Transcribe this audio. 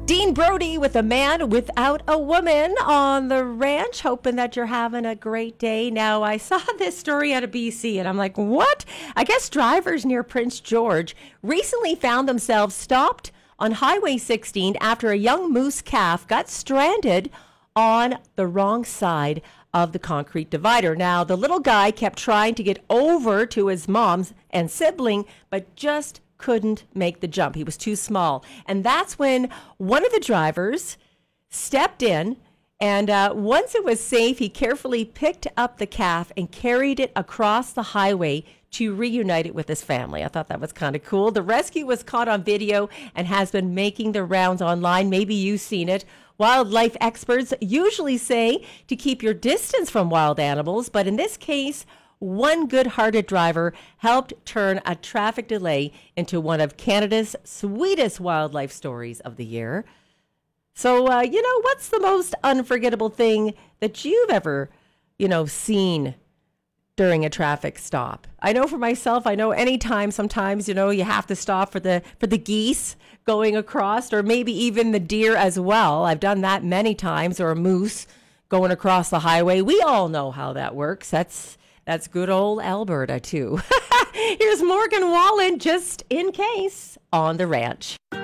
Dean Brody with A Man Without a Woman on the ranch, hoping that you're having a great day. Now, I saw this story out of BC, and I'm like, what? I guess drivers near Prince George recently found themselves stopped on Highway 16 after a young moose calf got stranded on the wrong side of the concrete divider. Now, the little guy kept trying to get over to his mom's and sibling, but just couldn't make the jump. He was too small. And that's when one of the drivers stepped in, and once it was safe, he carefully picked up the calf and carried it across the highway to reunite it with his family. I thought that was kind of cool. The rescue was caught on video and has been making the rounds online. Maybe you've seen it. Wildlife experts usually say to keep your distance from wild animals, but in this case, one good-hearted driver helped turn a traffic delay into one of Canada's sweetest wildlife stories of the year. So, what's the most unforgettable thing that you've ever, seen during a traffic stop? I know for myself, anytime sometimes, you have to stop for the geese going across, or maybe even the deer as well. I've done that many times, or a moose going across the highway. We all know how that works. That's good old Alberta, too. Here's Morgan Wallen, just in case, on the ranch.